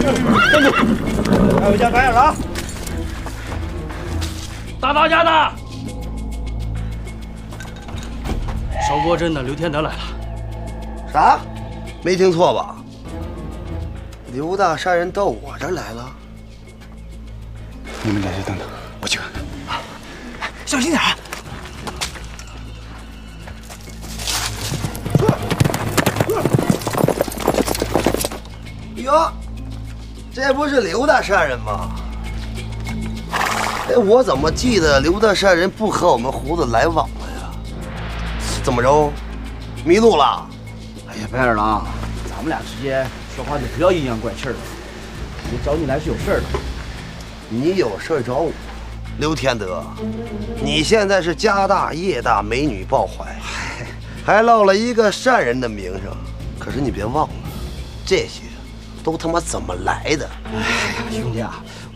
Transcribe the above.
还有件白眼狼，大家的。韶国镇的刘天德来了。 啥？没听错吧？刘大杀人到我这儿来了？ 你们在这等等，我去看看。 小心点！ 哟，这不是刘大杀人吗？哎，我怎么记得刘大杀人不和我们胡子来往了呀？怎么着？迷路了？ 哎呀，白眼狼，咱们俩之间说话就不要阴阳怪气儿了。我找你来是有事儿的。 你有事儿找我？刘天德，你现在是家大业大，美女抱怀，还落了一个善人的名声。可是你别忘了，这些都他妈怎么来的？ 哎呀，兄弟啊，